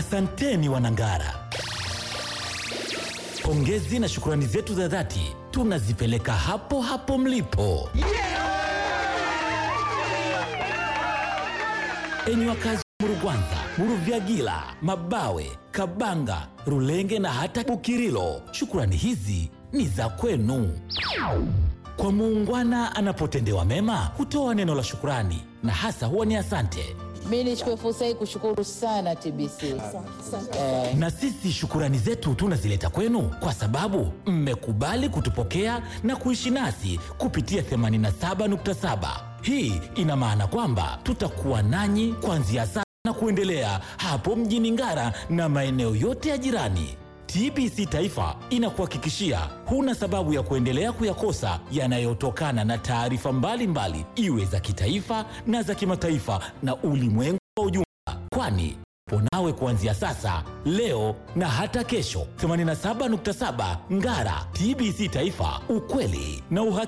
Asanteni Wanangara. Pongezi na shukrani zetu za dhati tunazipeleka hapo hapo mlipo. Enyi wakazi wa Murugwanza, Muruvyagila, Mabawe, Kabanga, Rulenge na hata Bukirilo, shukrani hizi ni za kwenu. Kwa muungwana anapotendewa mema, hutoa neno la shukrani na hasa huwa ni asante. Mimi nichukue fursa hii kushukuru sana TBC. Na sisi shukurani zetu tunazileta kwenu kwa sababu mmekubali kutupokea na kuishi nasi kupitia 87.7. Hii ina maana kwamba tutakuwa nanyi kuanzia sasa na kuendelea hapo mjini Ngara na maeneo yote ya jirani. TBC Taifa inakuhakikishia huna sababu ya kuendelea kuyakosa yanayotokana na taarifa mbalimbali, iwe za kitaifa na za kimataifa na ulimwengu kwa ujumla. Kwani ponawe kuanzia sasa, leo na hata kesho. 87.7 Ngara, TBC Taifa, ukweli na uhakika.